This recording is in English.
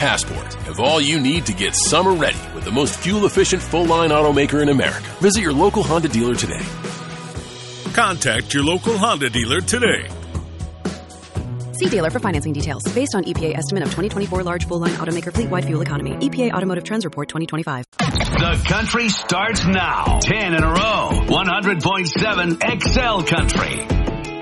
Passport have all you need to get summer ready with the most fuel-efficient full-line automaker in America. Visit your local Honda dealer today. Contact your local Honda dealer today. See dealer for financing details. Based on EPA estimate of 2024 large full-line automaker fleet-wide fuel economy. EPA Automotive Trends Report 2025. The country starts now. 10 in a row. 100.7 XL Country.